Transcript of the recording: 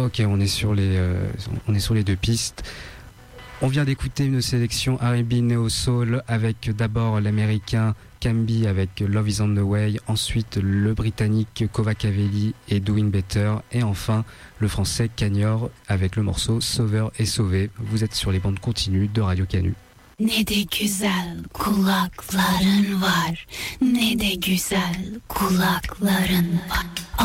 Ok, on est sur les deux pistes. On vient d'écouter une sélection R&B Neo Soul avec d'abord l'américain Cambi avec Love Is On The Way, ensuite le britannique Kovacavelli et Doing Better, et enfin le français Cagnor avec le morceau Sauveur et Sauvé. Vous êtes sur les bandes continues de Radio Canu. Ne de güzel kulakların var, ne de güzel kulakların var.